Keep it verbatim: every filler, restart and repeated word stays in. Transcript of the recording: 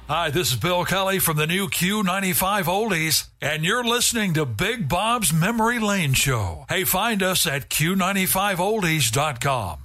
Hi, this is Bill Kelly from the new Q ninety-five Oldies, and you're listening to Big Bob's Memory Lane Show. Hey, find us at Q ninety-five oldies dot com.